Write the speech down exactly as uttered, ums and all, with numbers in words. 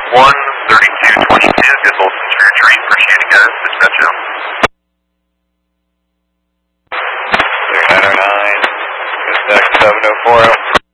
one thirty-two twenty-two, Gizzel to retreat, appreciate it guys, dispatch out. nine oh nine, dispatch seven oh four.